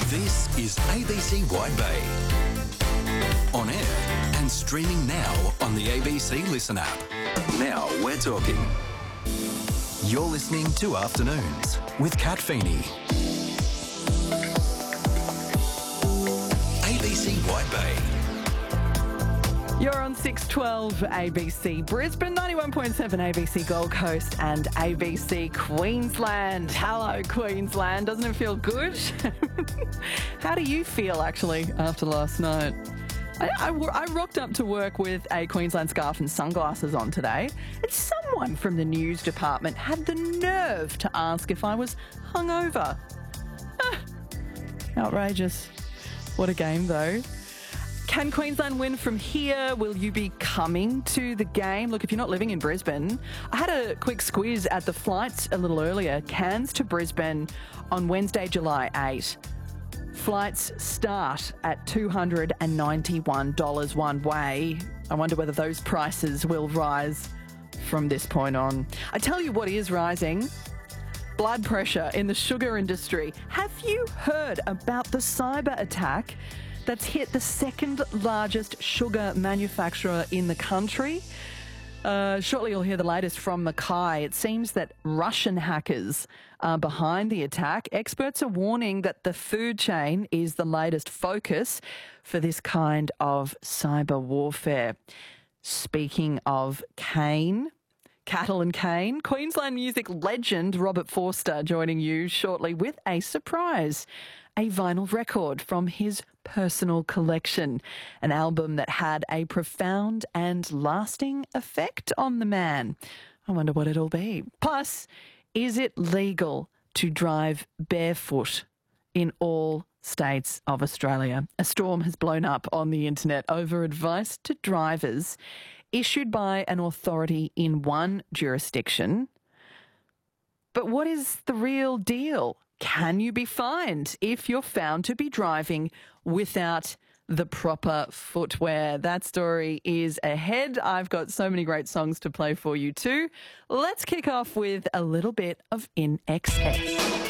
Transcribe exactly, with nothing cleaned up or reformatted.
This is A B C Wide Bay. On air and streaming now on the A B C Listen app. Now we're talking. You're listening to Afternoons with Kat Feeney. A B C Wide Bay. You're on six twelve A B C Brisbane, ninety-one point seven A B C Gold Coast and A B C Queensland. Hello, Queensland. Doesn't it feel good? How do you feel, actually, after last night? I, I, I rocked up to work with a Queensland scarf and sunglasses on today, and someone from the news department had the nerve to ask if I was hungover. Ah, outrageous. What a game, though. Can Queensland win from here? Will you be coming to the game? Look, if you're not living in Brisbane, I had a quick squiz at the flights a little earlier. Cairns to Brisbane on Wednesday, July eighth. Flights start at two hundred ninety-one dollars one way. I wonder whether those prices will rise from this point on. I tell you what is rising. Blood pressure in the sugar industry. Have you heard about the cyber attack that's hit the second largest sugar manufacturer in the country? Uh, shortly you'll hear the latest from Mackay. It seems that Russian hackers are behind the attack. Experts are warning that the food chain is the latest focus for this kind of cyber warfare. Speaking of cane, cattle and cane, Queensland music legend Robert Forster joining you shortly with a surprise. A vinyl record from his personal collection, an album that had a profound and lasting effect on the man. I wonder what it'll be. Plus, is it legal to drive barefoot in all states of Australia? A storm has blown up on the internet over advice to drivers issued by an authority in one jurisdiction. But what is the real deal? Can you be fined if you're found to be driving without the proper footwear? That story is ahead. I've got so many great songs to play for you too. Let's kick off with a little bit of In Excess.